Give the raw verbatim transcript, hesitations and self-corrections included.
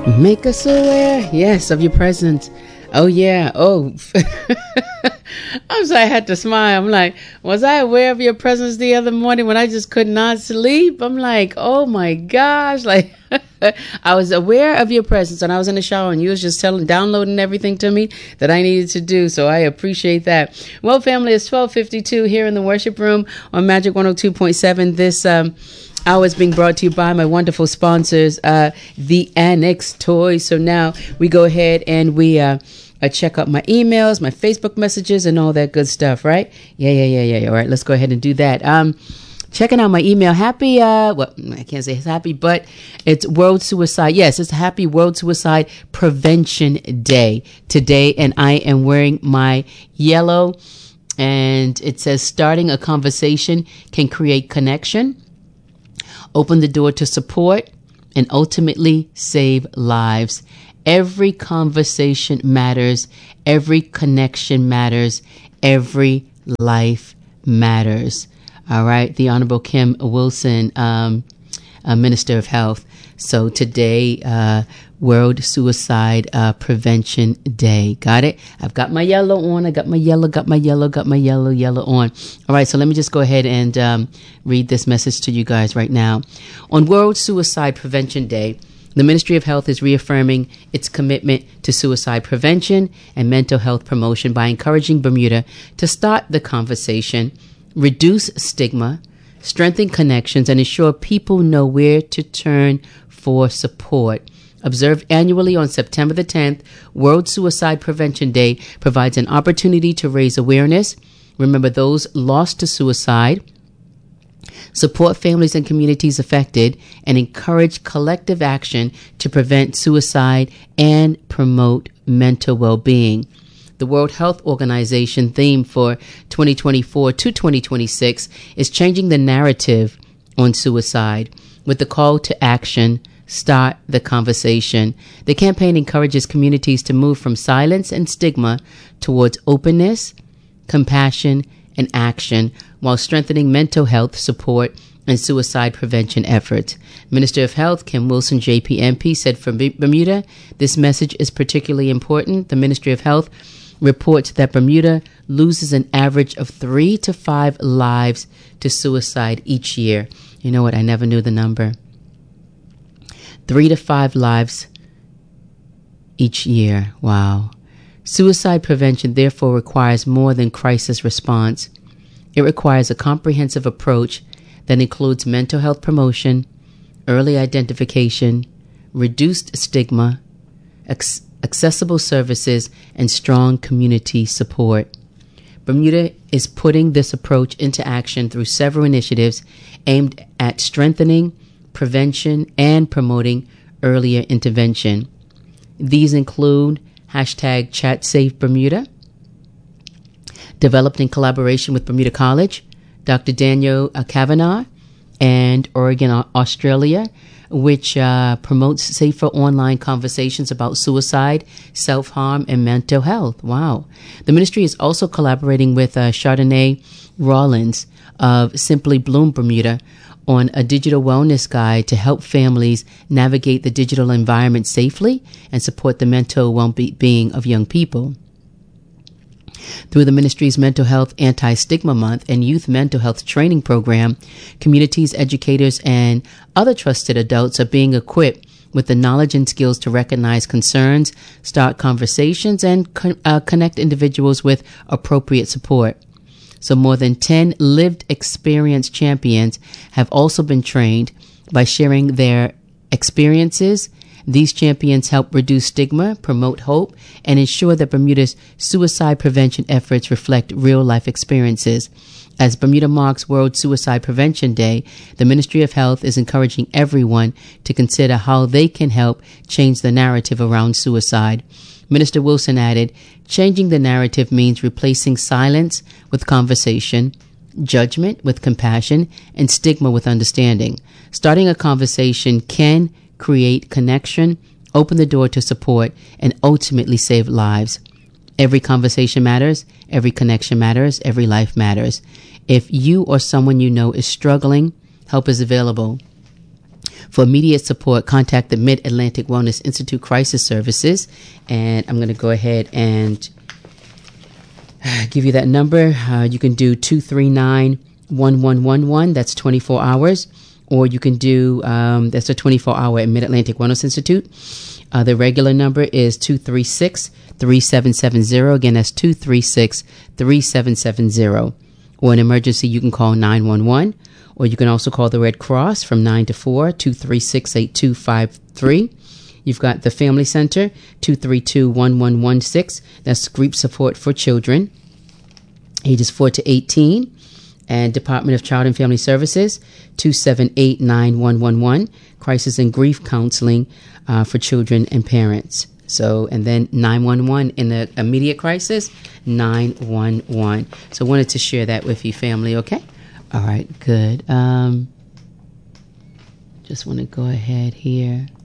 Make us aware, yes, of your presence. Oh, yeah. Oh, I'm sorry, I had to smile. I'm like, was I aware of your presence the other morning when I just could not sleep? I'm like, oh my gosh. Like, I was aware of your presence and I was in the shower and you was just telling, downloading everything to me that I needed to do. So I appreciate that. Well, family, it's twelve fifty-two here in the worship room on Magic one oh two point seven. This, um, hour is being brought to you by my wonderful sponsors, uh, the Annex Toys. So now we go ahead and we, uh, I check out my emails, my Facebook messages, and all that good stuff, right? Yeah, yeah, yeah, yeah, yeah. All right, let's go ahead and do that. Um, checking out my email. Happy, uh, well, I can't say it's happy, but it's World Suicide. Yes, it's Happy World Suicide Prevention Day today, and I am wearing my yellow, and it says, starting a conversation can create connection, open the door to support, and ultimately save lives. Every conversation matters. Every connection matters. Every life matters. All right. The Honorable Kim Wilson, um, uh, Minister of Health. So today, uh, World Suicide uh, Prevention Day. Got it? I've got my yellow on. I got my yellow, got my yellow, got my yellow, yellow on. All right. So let me just go ahead and um, read this message to you guys right now. On World Suicide Prevention Day, the Ministry of Health is reaffirming its commitment to suicide prevention and mental health promotion by encouraging Bermuda to start the conversation, reduce stigma, strengthen connections, and ensure people know where to turn for support. Observed annually on September the tenth, World Suicide Prevention Day provides an opportunity to raise awareness, remember those lost to suicide, support families and communities affected, and encourage collective action to prevent suicide and promote mental well-being. The World Health Organization theme for twenty twenty-four to twenty twenty-six is changing the narrative on suicide with the call to action, start the conversation. The campaign encourages communities to move from silence and stigma towards openness, compassion, and action while strengthening mental health support and suicide prevention efforts. Minister of Health Kim Wilson, J P M P, said for Bermuda, this message is particularly important. The Ministry of Health reports that Bermuda loses an average of three to five lives to suicide each year. You know what? I never knew the number. Three to five lives each year. Wow. Suicide prevention therefore requires more than crisis response. It requires a comprehensive approach that includes mental health promotion, early identification, reduced stigma, ac- accessible services, and strong community support. Bermuda is putting this approach into action through several initiatives aimed at strengthening prevention and promoting earlier intervention. These include hashtag ChatSafeBermuda, developed in collaboration with Bermuda College, Doctor Daniel uh, Kavanagh, and Oregon, Australia, which uh, promotes safer online conversations about suicide, self-harm, and mental health. Wow. The ministry is also collaborating with uh, Chardonnay Rollins of Simply Bloom Bermuda on a digital wellness guide to help families navigate the digital environment safely and support the mental well-being of young people. Through the ministry's Mental Health Anti-Stigma Month and Youth Mental Health Training Program, communities, educators, and other trusted adults are being equipped with the knowledge and skills to recognize concerns, start conversations, and con- uh, connect individuals with appropriate support. So more than ten lived experience champions have also been trained by sharing their experiences. These champions help reduce stigma, promote hope, and ensure that Bermuda's suicide prevention efforts reflect real-life experiences. As Bermuda marks World Suicide Prevention Day, the Ministry of Health is encouraging everyone to consider how they can help change the narrative around suicide. Minister Wilson added, changing the narrative means replacing silence with conversation, judgment with compassion, and stigma with understanding. Starting a conversation can create connection, open the door to support, and ultimately save lives. Every conversation matters, every connection matters, every life matters. If you or someone you know is struggling, help is available. For immediate support, contact the Mid-Atlantic Wellness Institute Crisis Services. And I'm going to go ahead and give you that number. Uh, you can do two three nine, one one one one. That's twenty-four hours. Or you can do, um, that's a twenty-four hour at Mid-Atlantic Wellness Institute. Uh, the regular number is two three six, three seven seven zero. Again, that's two three six, three seven seven zero. Or an emergency, you can call nine one one. Or you can also call the Red Cross from nine to four, two three six, eight two five three. You've got the Family Center, two three two, one one one six. That's grief support for children, ages four to eighteen. And Department of Child and Family Services, two seven eight, nine one one one. Crisis and grief counseling uh, for children and parents. So, and then nine one one in the immediate crisis, nine one one. So I wanted to share that with you, family, okay? All right, good. Um, just want to go ahead here.